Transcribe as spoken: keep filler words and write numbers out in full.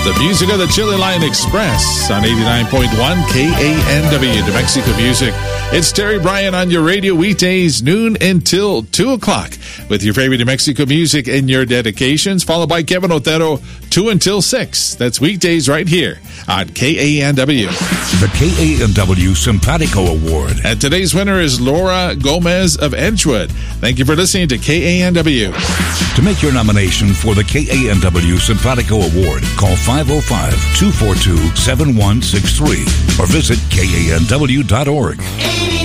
The music of the Chili Line Express on eighty-nine point one K A N W, New Mexico Music. It's Terry Bryan on your radio weekdays, noon until two o'clock, with your favorite New Mexico music and your dedications, followed by Kevin Otero, two until six. That's weekdays right here on K A N W. The K A N W Simpatico Award. And today's winner is Laura Gomez of Edgewood. Thank you for listening to K A N W. To make your nomination for the K A N W Simpatico Award, call five oh five, two four two, seven one six three or visit K A N W dot org.